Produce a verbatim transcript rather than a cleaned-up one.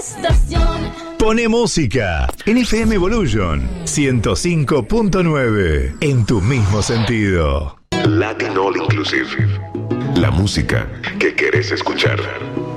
estación. Pone música en F M Evolution ciento cinco punto nueve, en tu mismo sentido. Latin All Inclusive. La música que querés escuchar.